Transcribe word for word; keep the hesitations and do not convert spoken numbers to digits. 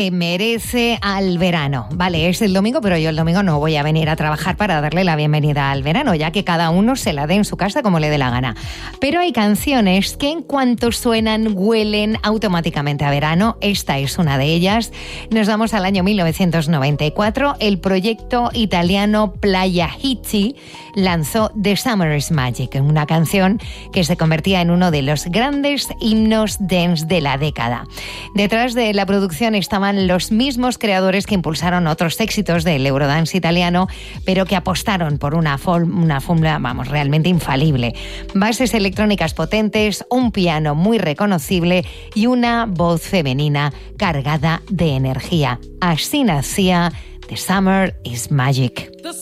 Merece al verano. Vale, es el domingo, pero yo el domingo no voy a venir a trabajar para darle la bienvenida al verano, ya que cada uno se la dé en su casa como le dé la gana. Pero hay canciones que en cuanto suenan huelen automáticamente a verano. Esta es una de ellas. Nos vamos al año mil novecientos noventa y cuatro. El proyecto italiano Playa Hitti lanzó The Summer is Magic, una canción que se convertía en uno de los grandes himnos dance de la década. Detrás de la producción estaban los mismos creadores que impulsaron otros éxitos del Eurodance italiano, pero que apostaron por una, fol- una fórmula, vamos, realmente infalible. Bases electrónicas potentes, un piano muy reconocible y una voz femenina cargada de energía. Así nacía The Summer is Magic.